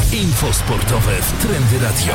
Info sportowe w Trendy Radio.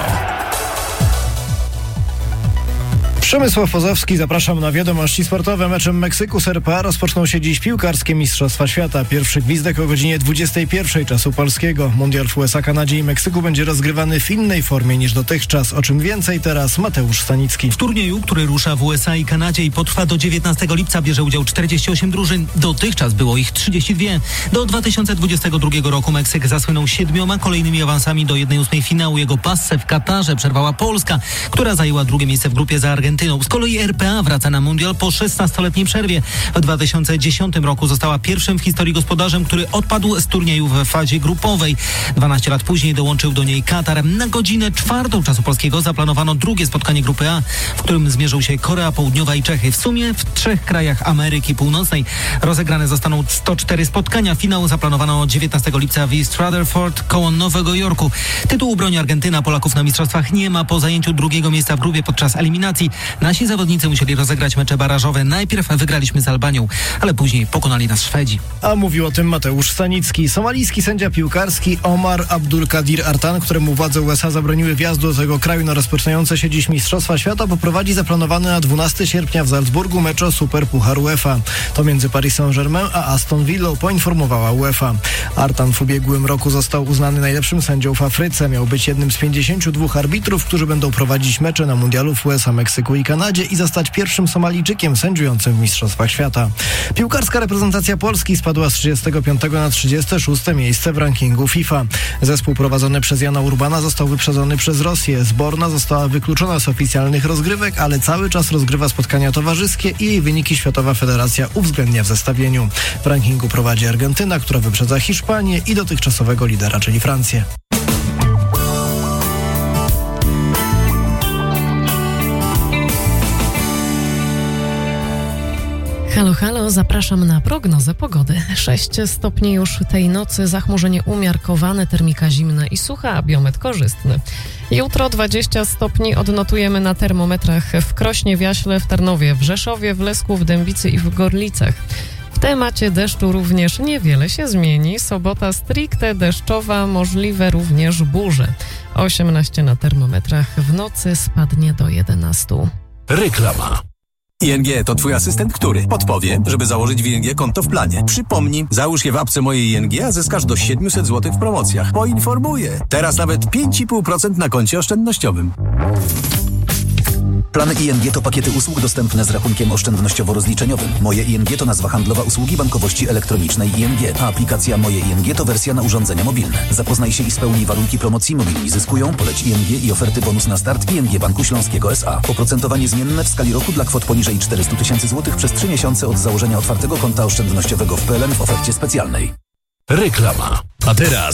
Przemysław Pozowski, zapraszam na wiadomości sportowe. Meczem Meksyku z RPA rozpoczną się dziś piłkarskie Mistrzostwa Świata. Pierwszy gwizdek o godzinie 21 czasu polskiego. Mundial w USA, Kanadzie i Meksyku będzie rozgrywany w innej formie niż dotychczas. O czym więcej teraz Mateusz Stanicki. W turnieju, który rusza w USA i Kanadzie i potrwa do 19 lipca, bierze udział 48 drużyn. Dotychczas było ich 32. Do 2022 roku Meksyk zasłynął 7 kolejnymi awansami do 1/8 finału. Jego passę w Katarze przerwała Polska, która zajęła drugie miejsce w grupie za Argentyną. Z kolei RPA wraca na mundial po 16-letniej przerwie. W 2010 roku została pierwszym w historii gospodarzem, który odpadł z turnieju w fazie grupowej. 12 lat później dołączył do niej Katar. Na godzinę 4 czasu polskiego zaplanowano drugie spotkanie grupy A, w którym zmierzą się Korea Południowa i Czechy. W sumie w 3 krajach Ameryki Północnej rozegrane zostaną 104 spotkania. Finał zaplanowano 19 lipca w East Rutherford koło Nowego Jorku. Tytuł broni Argentyna. Polaków na mistrzostwach nie ma po zajęciu drugiego miejsca w grupie podczas eliminacji. Nasi zawodnicy musieli rozegrać mecze barażowe. Najpierw wygraliśmy z Albanią, ale później pokonali nas Szwedzi. A mówił o tym Mateusz Stanicki. Somalijski sędzia piłkarski Omar Abdulkadir Artan, któremu władze USA zabroniły wjazdu do tego kraju na rozpoczynające się dziś Mistrzostwa Świata, poprowadzi zaplanowany na 12 sierpnia w Salzburgu mecz o Superpuchar UEFA. To między Paris Saint-Germain a Aston Villą, poinformowała UEFA. Artan w ubiegłym roku został uznany najlepszym sędzią w Afryce. Miał być jednym z 52 arbitrów, którzy będą prowadzić mecze na mundialu w USA, Meksyku i Kanadzie i zostać pierwszym Somalijczykiem sędziującym w Mistrzostwach Świata. Piłkarska reprezentacja Polski spadła z 35 na 36 miejsce w rankingu FIFA. Zespół prowadzony przez Jana Urbana został wyprzedzony przez Rosję. Zborna została wykluczona z oficjalnych rozgrywek, ale cały czas rozgrywa spotkania towarzyskie i jej wyniki Światowa Federacja uwzględnia w zestawieniu. W rankingu prowadzi Argentyna, która wyprzedza Hiszpanię i dotychczasowego lidera, czyli Francję. Halo, halo, zapraszam na prognozę pogody. 6 stopni już tej nocy, zachmurzenie umiarkowane, termika zimna i sucha, a biometr korzystny. Jutro 20 stopni odnotujemy na termometrach w Krośnie, w Jaśle, w Tarnowie, w Rzeszowie, w Lesku, w Dębicy i w Gorlicach. W temacie deszczu również niewiele się zmieni. Sobota stricte deszczowa, możliwe również burze. 18 na termometrach, w nocy spadnie do 11. Reklama. ING to twój asystent, który podpowie, żeby założyć w ING konto w planie. Przypomni, załóż je w apce mojej ING, a zyskasz do 700 zł w promocjach. Poinformuję. Teraz nawet 5,5% na koncie oszczędnościowym. Plany ING to pakiety usług dostępne z rachunkiem oszczędnościowo-rozliczeniowym. Moje ING to nazwa handlowa usługi bankowości elektronicznej ING, a aplikacja Moje ING to wersja na urządzenia mobilne. Zapoznaj się i spełnij warunki promocji. Mobilni zyskują, poleć ING i oferty bonus na start ING Banku Śląskiego S.A. Oprocentowanie zmienne w skali roku dla kwot poniżej 400 000 złotych przez 3 miesiące od założenia otwartego konta oszczędnościowego w PLN w ofercie specjalnej. Reklama. A teraz